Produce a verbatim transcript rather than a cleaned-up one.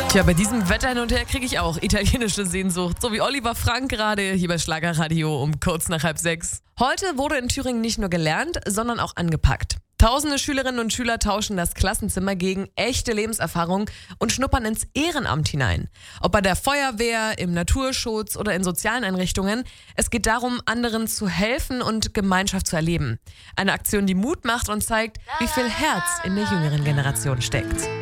Tja, bei diesem Wetter hin und her kriege ich auch italienische Sehnsucht. So wie Oliver Frank gerade hier bei Schlagerradio um kurz nach halb sechs. Heute wurde in Thüringen nicht nur gelernt, sondern auch angepackt. Tausende Schülerinnen und Schüler tauschen das Klassenzimmer gegen echte Lebenserfahrung und schnuppern ins Ehrenamt hinein. Ob bei der Feuerwehr, im Naturschutz oder in sozialen Einrichtungen, es geht darum, anderen zu helfen und Gemeinschaft zu erleben. Eine Aktion, die Mut macht und zeigt, wie viel Herz in der jüngeren Generation steckt.